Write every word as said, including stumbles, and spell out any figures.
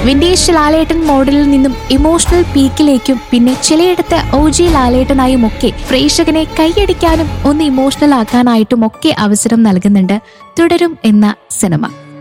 Vintage ലാലേട്ടൻ മോഡലിൽ നിന്നും emotional പീക്കിലേക്കും പിന്നെ ചിലയിടത്ത് ഒ ജി ലാലേട്ടനായും ഒക്കെ പ്രേക്ഷകനെ കൈയടിക്കാനും ഒന്ന് ഇമോഷണൽ ആക്കാനായിട്ടും ഒക്കെ അവസരം നൽകുന്നുണ്ട് തുടരും എന്ന സിനിമ.